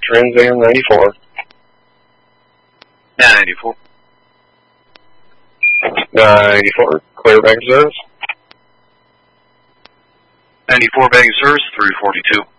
Trans Am 94. Yeah, 94. 94, clear bank service. 94 bank service, 342.